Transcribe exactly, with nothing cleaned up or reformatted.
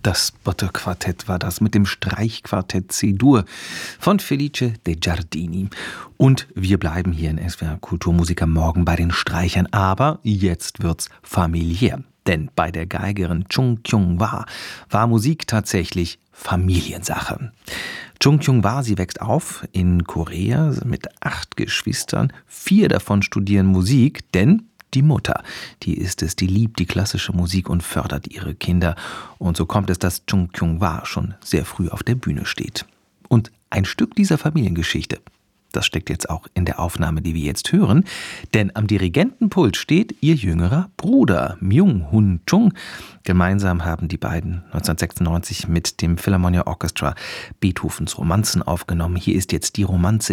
Das Botto-Quartett war das mit dem Streichquartett C-Dur von Felice De Giardini. Und wir bleiben hier in S W R Kulturmusiker morgen bei den Streichern. Aber jetzt wird's familiär. Denn bei der Geigerin Chung Kyung-hwa war Musik tatsächlich Familiensache. Chung Kyung-hwa, sie wächst auf in Korea mit acht Geschwistern. Vier davon studieren Musik, denn die Mutter, die ist es, die liebt die klassische Musik und fördert ihre Kinder. Und so kommt es, dass Chung Kyung-hwa schon sehr früh auf der Bühne steht. Und ein Stück dieser Familiengeschichte, das steckt jetzt auch in der Aufnahme, die wir jetzt hören. Denn am Dirigentenpult steht ihr jüngerer Bruder, Myung-hun Chung. Gemeinsam haben die beiden neunzehnhundertsechsundneunzig mit dem Philharmonia Orchestra Beethovens Romanzen aufgenommen. Hier ist jetzt die Romanze